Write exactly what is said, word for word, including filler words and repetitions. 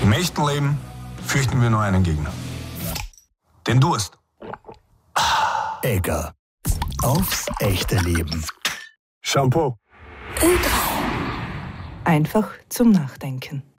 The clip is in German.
Im echten Leben fürchten wir nur einen Gegner. Den Durst. Egger. Aufs echte Leben. Shampoo. Einfach zum Nachdenken.